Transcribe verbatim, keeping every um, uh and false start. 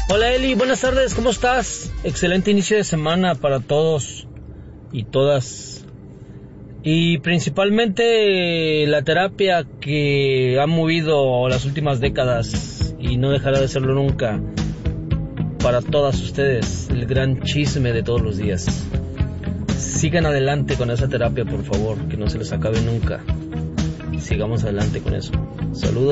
Hola Eli, buenas tardes, ¿cómo estás? Excelente inicio de semana para todos y todas. Y principalmente la terapia que ha movido las últimas décadas y no dejará de serlo nunca para todas ustedes, el gran chisme de todos los días. Sigan adelante con esa terapia, por favor, que no se les acabe nunca. Sigamos adelante con eso. Saludos.